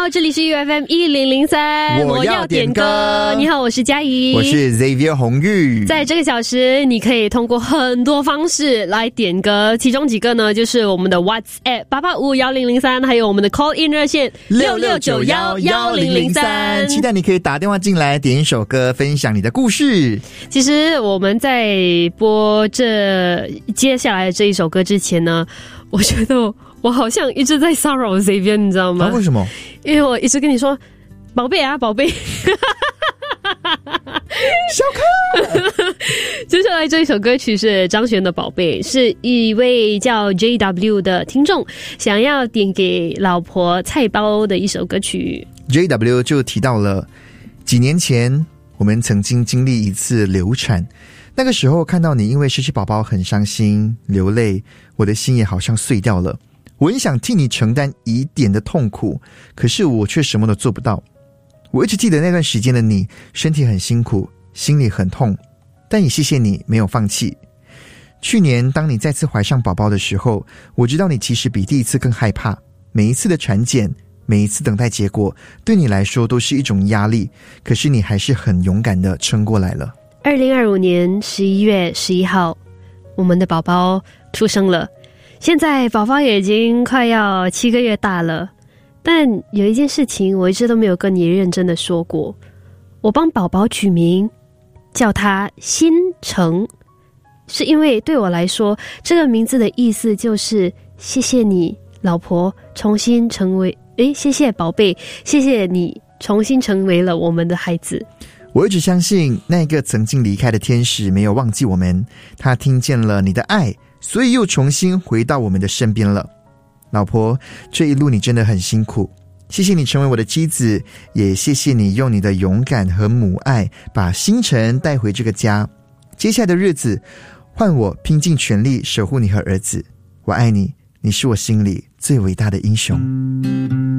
好，这里是 UFM1003， 我要点歌。 你好，我是嘉怡， 我是 Xavier 红玉。 在这个小时，你可以通过很多方式来点歌，其中几个呢，就是我们的 WhatsApp 8851003，还有我们的 Call In 热线66911003。 期待你可以打电话进来，点一首歌，分享你的故事。 其实我们在播这接下来的这一首歌之前呢，我觉得我好像一直在骚扰 Xavier， 你知道吗？ 为什么？ 因为我一直跟你说宝贝啊宝贝小可接下来这一首歌曲是张悬的宝贝，是一位叫 JW 的听众想要点给老婆菜包的一首歌曲。 JW 就提到了几年前我们曾经经历一次流产，那个时候看到你因为失去宝宝很伤心流泪，我的心也好像碎掉了。我很想替你承担一点的痛苦，可是我却什么都做不到。我一直记得那段时间的你，身体很辛苦，心里很痛，但也谢谢你没有放弃。去年当你再次怀上宝宝的时候，我知道你其实比第一次更害怕，每一次的产检，每一次等待结果，对你来说都是一种压力，可是你还是很勇敢地撑过来了。 2025年11月11号，我们的宝宝出生了。现在宝宝也已经快要7个月大了，但有一件事情我一直都没有跟你认真的说过，我帮宝宝取名叫他新城，是因为对我来说这个名字的意思就是谢谢你老婆重新成为谢谢宝贝，谢谢你重新成为了我们的孩子。 我一直相信那个曾经离开的天使没有忘记我们，他听见了你的爱，所以又重新回到我们的身边了。老婆，这一路你真的很辛苦，谢谢你成为我的妻子，也谢谢你用你的勇敢和母爱把星辰带回这个家。接下来的日子换我拼尽全力守护你和儿子，我爱你，你是我心里最伟大的英雄。